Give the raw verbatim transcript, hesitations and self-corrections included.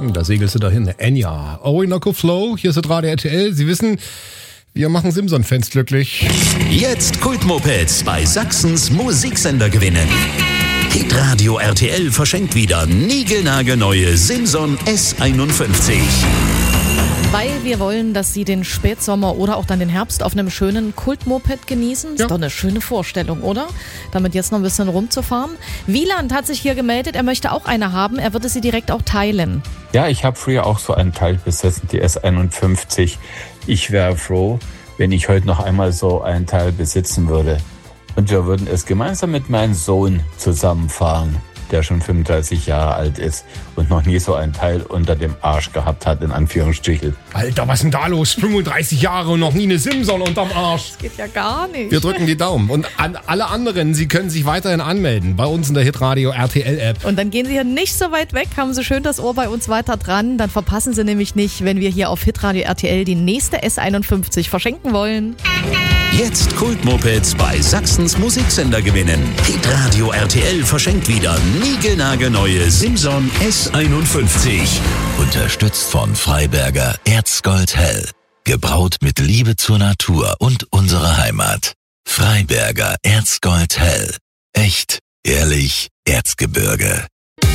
Da segelst du dahin. Enya. Orinoco Flow, hier ist das Radio R T L. Sie wissen, wir machen Simson-Fans glücklich. Jetzt Kultmopeds bei Sachsens Musiksender gewinnen. Hitradio R T L verschenkt wieder niegelnagelneue Simson S einundfünfzig. Weil wir wollen, dass Sie den Spätsommer oder auch dann den Herbst auf einem schönen Kultmoped genießen. Ja. Ist doch eine schöne Vorstellung, oder? Damit jetzt noch ein bisschen rumzufahren. Wieland hat sich hier gemeldet, er möchte auch eine haben. Er würde sie direkt auch teilen. Ja, ich habe früher auch so einen Teil besessen, die S einundfünfzig. Ich wäre froh, wenn ich heute noch einmal so einen Teil besitzen würde. Und wir würden es gemeinsam mit meinem Sohn zusammenfahren, der schon fünfunddreißig Jahre alt ist und noch nie so einen Teil unter dem Arsch gehabt hat, in Anführungsstrichen. Alter, was ist denn da los? fünfunddreißig Jahre und noch nie eine Simson unterm Arsch. Das geht ja gar nicht. Wir drücken die Daumen. Und an alle anderen, Sie können sich weiterhin anmelden bei uns in der Hitradio R T L-App. Und dann gehen Sie hier nicht so weit weg, haben Sie schön das Ohr bei uns weiter dran. Dann verpassen Sie nämlich nicht, wenn wir hier auf Hitradio R T L die nächste S einundfünfzig verschenken wollen. Jetzt Kultmopeds bei Sachsens Musiksender gewinnen. Hitradio R T L verschenkt wieder niegelnagelneue Simson S einundfünfzig. Unterstützt von Freiberger Erzgold Hell. Gebraut mit Liebe zur Natur und unserer Heimat. Freiberger Erzgold Hell. Echt, ehrlich, Erzgebirge.